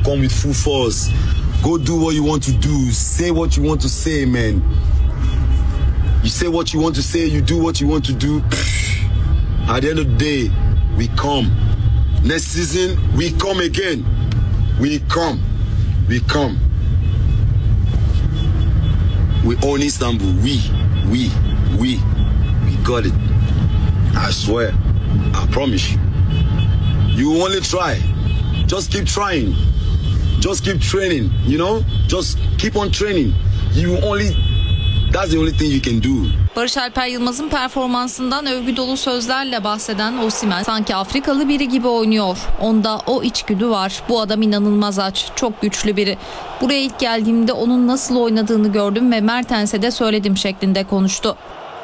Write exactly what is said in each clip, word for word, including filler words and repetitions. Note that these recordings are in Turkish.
come with full force. Go do what you want to do. Say what you want to say, man. You say what you want to say, you do what you want to do. At the end of the day, we come. Next season, we come again. We come. We come. We own Istanbul. We, we, we, we got it. I swear. I promise you. You only try. Just keep trying. Just keep training, you know? Just keep on training. You only, that's the only thing you can do. Barış Alper Yılmaz'ın performansından övgü dolu sözlerle bahseden Osimhen sanki Afrikalı biri gibi oynuyor. Onda o içgüdü var. Bu adam inanılmaz aç, çok güçlü biri. Buraya ilk geldiğimde onun nasıl oynadığını gördüm ve Mertens'e de söyledim şeklinde konuştu.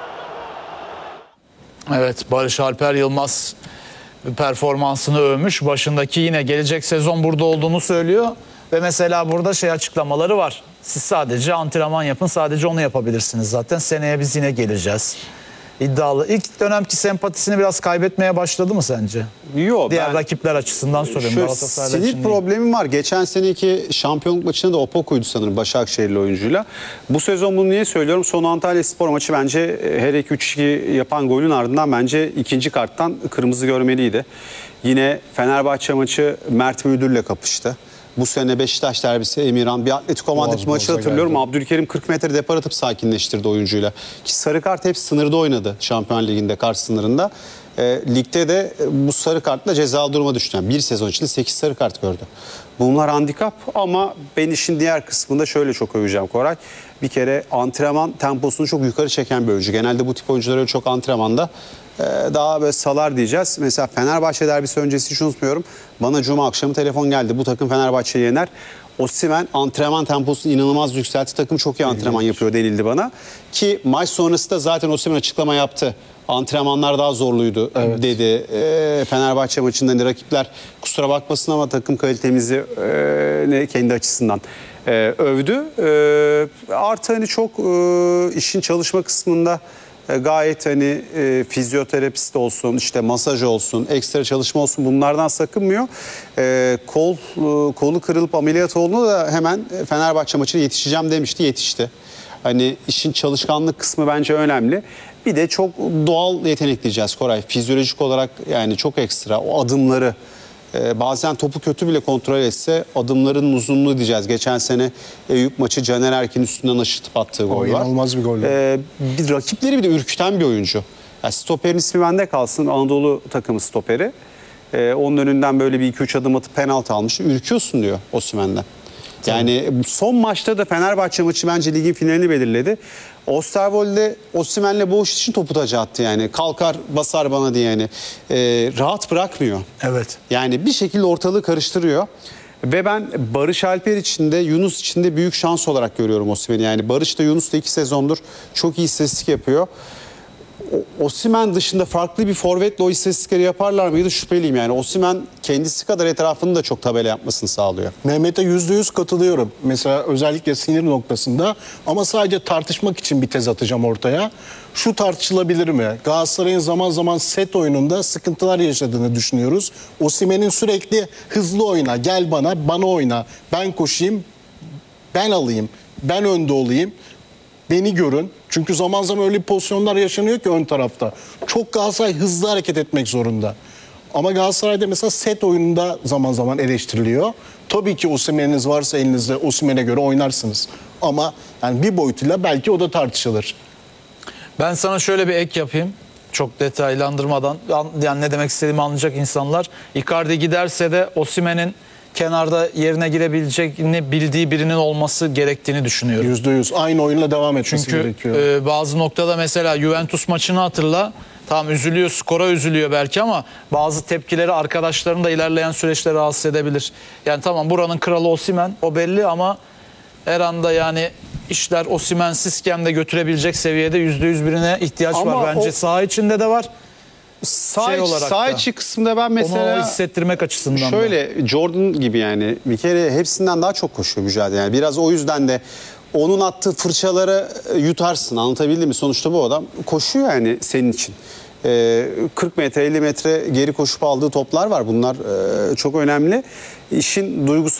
Evet, Barış Alper Yılmaz performansını övmüş. Başındaki yine gelecek sezon burada olduğunu söylüyor. Ve mesela burada şey açıklamaları var. Siz sadece antrenman yapın, sadece onu yapabilirsiniz zaten. Seneye biz yine geleceğiz. İddialı. İlk dönemki sempatisini biraz kaybetmeye başladı mı sence? Yok. Diğer ben, rakipler açısından soruyorum. Sinir problemim var. Geçen seneki şampiyonluk maçında da Opoku'ydu sanırım Başakşehirli oyuncuyla. Bu sezon bunu niye söylüyorum? Son Antalyaspor maçı bence her iki üç iki yapan golün ardından bence ikinci karttan kırmızı görmeliydi. Yine Fenerbahçe maçı Mert Müldür'le kapıştı. Bu sene Beşiktaş derbisi Emirhan, bir Atletico Madrid maçı hatırlıyorum. Geldi. Abdülkerim kırk metre depar atıp sakinleştirdi oyuncuyla. Ki sarı kart hep sınırda oynadı Şampiyon Ligi'nde, kart sınırında. E, ligde de bu sarı kartla cezalı duruma düştü. Yani bir sezon içinde sekiz sarı kart gördü. Bunlar handikap ama ben işin diğer kısmında şöyle çok öveceğim Koray. Bir kere antrenman temposunu çok yukarı çeken bir oyuncu. Genelde bu tip oyuncuları çok antrenmanda daha böyle salar diyeceğiz. Mesela Fenerbahçe derbisi öncesi hiç unutmuyorum. Bana cuma akşamı telefon geldi. Bu takım Fenerbahçe'yi yener. Osimhen antrenman temposunu inanılmaz yükseltti. Takım çok iyi antrenman yapıyor denildi bana. Ki maç sonrası da zaten Osimhen açıklama yaptı. Antrenmanlar daha zorluydu, evet, dedi. E, Fenerbahçe maçında hani rakipler kusura bakmasın ama takım kalitemizi e, kendi açısından e, övdü. E, artı hani çok e, işin çalışma kısmında gayet hani e, fizyoterapist olsun, işte masaj olsun, ekstra çalışma olsun, bunlardan sakınmıyor. E, kol e, kolu kırılıp ameliyat olduğunda da hemen Fenerbahçe maçına yetişeceğim demişti, yetişti. Hani işin çalışkanlık kısmı bence önemli. Bir de çok doğal yetenek diyeceğiz Koray. Fizyolojik olarak yani çok ekstra o adımları. Ee, bazen topu kötü bile kontrol etse adımların uzunluğu diyeceğiz. Geçen sene Eyüp maçı Caner Erkin üstünden aşırtıp attığı gol var. İnanılmaz bir gol. Ee, bir rakipleri bir de ürküten bir oyuncu. Yani stoperin ismi bende kalsın. Anadolu takımı stoperi. Ee, onun önünden böyle bir iki üç adım atıp penaltı almış. Ürküyorsun diyor Osimhen'den. Yani son maçta da Fenerbahçe maçı bence ligin finalini belirledi. Osterwold'de Osimhen'le boğuş için topu taca attı yani. Kalkar basar bana diye yani. Ee, rahat bırakmıyor. Evet. Yani bir şekilde ortalığı karıştırıyor. Ve ben Barış Alper için de Yunus için de büyük şans olarak görüyorum Osimhen'i. Yani Barış da Yunus da iki sezondur çok iyi istatistik yapıyor. Osimhen dışında farklı bir forvetle o istatistikleri yaparlar mıydı şüpheliyim yani. Osimhen kendisi kadar etrafını da çok tabela yapmasını sağlıyor. Mehmet'e yüzde yüz katılıyorum. Mesela özellikle sinir noktasında, ama sadece tartışmak için bir tez atacağım ortaya. Şu tartışılabilir mi? Galatasaray'ın zaman zaman set oyununda sıkıntılar yaşadığını düşünüyoruz. Osimhen'in sürekli hızlı oyna, gel bana, bana oyna, ben koşayım, ben alayım, ben önde olayım, beni görün. Çünkü zaman zaman öyle pozisyonlar yaşanıyor ki ön tarafta. Çok Galatasaray hızlı hareket etmek zorunda. Ama Galatasaray'da mesela set oyununda zaman zaman eleştiriliyor. Tabii ki Osimhen'iniz varsa elinizde Osimhen'e göre oynarsınız. Ama yani bir boyutuyla belki o da tartışılır. Ben sana şöyle bir ek yapayım. Çok detaylandırmadan, yani ne demek istediğimi anlayacak insanlar. Icardi giderse de Osimhen'in kenarda yerine girebileceğini bildiği birinin olması gerektiğini düşünüyorum. Yüzde yüz. Aynı oyunla devam etmesi Çünkü, gerekiyor. Çünkü e, bazı noktada mesela Juventus maçını hatırla. Tamam, üzülüyor, skora üzülüyor belki ama bazı tepkileri arkadaşlarını da ilerleyen süreçte rahatsız edebilir. Yani tamam, buranın kralı Osimhen, o belli, ama her anda yani işler Osimhen'sizken de götürebilecek seviyede yüzde yüz birine ihtiyaç ama var. Bence o... saha içinde de var. Sağ, şey iç, sağ içi kısmında ben mesela onu hissettirmek açısından şöyle da. Jordan gibi yani bir kere hepsinden daha çok koşuyor mücadele. Yani biraz o yüzden de onun attığı fırçaları yutarsın, anlatabildim mi? Sonuçta bu adam koşuyor yani senin için. Ee, kırk metre elli metre geri koşup aldığı toplar var. Bunlar e, çok önemli. İşin duygusal